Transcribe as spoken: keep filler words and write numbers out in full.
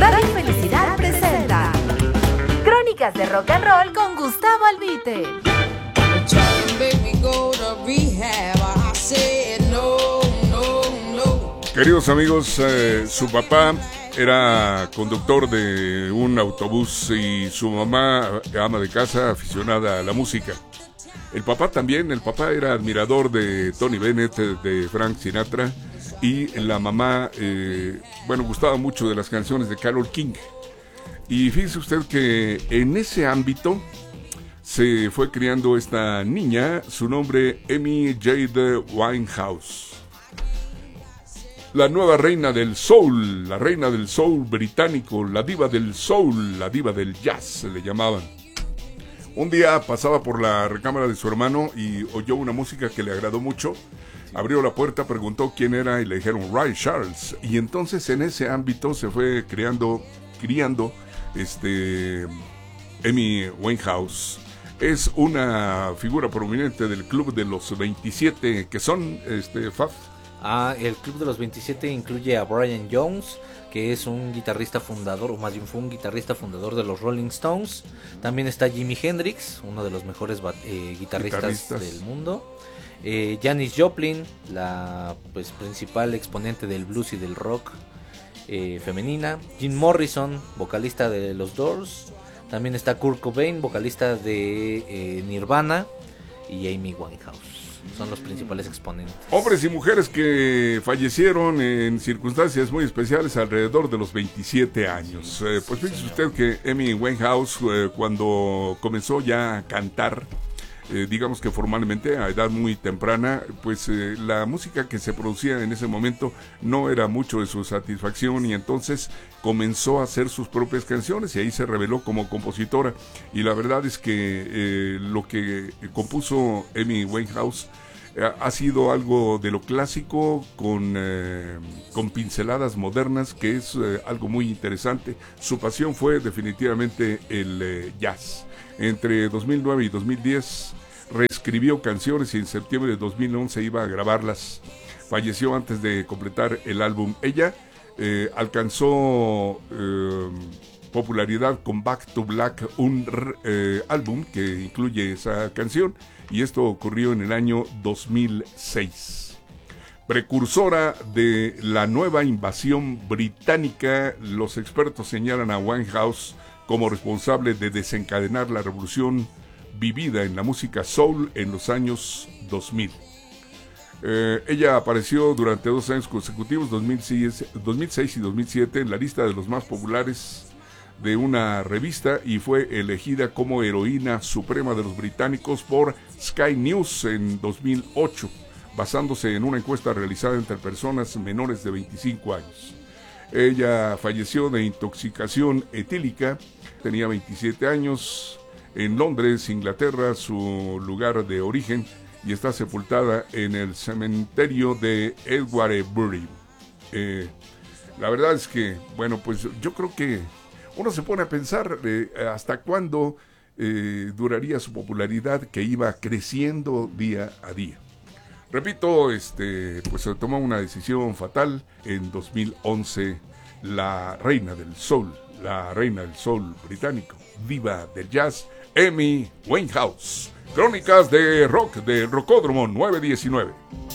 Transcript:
Radio Felicidad presenta Crónicas de Rock and Roll con Gustavo Albite. Queridos amigos, eh, su papá era conductor de un autobús y su mamá, ama de casa, aficionada a la música. El papá también, el papá era admirador de Tony Bennett, de Frank Sinatra, y la mamá, eh, bueno, gustaba mucho de las canciones de Carole King. Y fíjese usted que en ese ámbito se fue criando esta niña, su nombre Amy Jade Winehouse. La nueva reina del soul, la reina del soul británico, la diva del soul, la diva del jazz, se le llamaban. Un día pasaba por la recámara de su hermano y oyó una música que le agradó mucho. Abrió la puerta, preguntó quién era y le dijeron Ray Charles. Y entonces en ese ámbito se fue creando, criando este, Amy Winehouse. Es una figura prominente del Club de los veintisiete, que son, este, Faf. Ah, el Club de los veintisiete incluye a Brian Jones, que es un guitarrista fundador, o más bien fue un guitarrista fundador de los Rolling Stones. También está Jimi Hendrix, uno de los mejores eh, guitarristas, guitarristas del mundo. Eh, Janis Joplin, la pues principal exponente del blues y del rock eh, femenina. Jim Morrison, vocalista de los Doors. También está Kurt Cobain, vocalista de eh, Nirvana, y Amy Winehouse. Son los principales exponentes. Hombres y mujeres que fallecieron en circunstancias muy especiales alrededor de los veintisiete años. Eh, pues fíjese usted que Amy Winehouse, eh, cuando comenzó ya a cantar, eh, digamos que formalmente a edad muy temprana, pues eh, la música que se producía en ese momento no era mucho de su satisfacción, y entonces comenzó a hacer sus propias canciones y ahí se reveló como compositora. Y la verdad es que eh, lo que compuso Amy Winehouse eh, ha sido algo de lo clásico con, eh, con pinceladas modernas, que es eh, algo muy interesante. Su pasión fue definitivamente el eh, jazz. Entre dos mil nueve y dos mil diez reescribió canciones y en septiembre de dos mil once iba a grabarlas. Falleció antes de completar el álbum. Ella eh, alcanzó eh, popularidad con Back to Black, un eh, álbum que incluye esa canción, y esto ocurrió en el año dos mil seis. Precursora de la nueva invasión británica, los expertos señalan a Winehouse como responsable de desencadenar la revolución vivida en la música soul en los años dos mil. Eh, ella apareció durante dos años consecutivos, dos mil seis, dos mil seis y dos mil siete, en la lista de los más populares de una revista, y fue elegida como heroína suprema de los británicos por Sky News en dos mil ocho, basándose en una encuesta realizada entre personas menores de veinticinco años. Ella falleció de intoxicación etílica, tenía veintisiete años, en Londres, Inglaterra, su lugar de origen, y está sepultada en el cementerio de Edgware-Bury. Eh, la verdad es que, bueno, pues yo creo que uno se pone a pensar eh, hasta cuándo eh, duraría su popularidad, que iba creciendo día a día. Repito, este, pues se tomó una decisión fatal en dos mil once, la reina del soul, la reina del soul británico, diva del jazz, Amy Winehouse. Crónicas de Rock, de Rocódromo nueve diecinueve.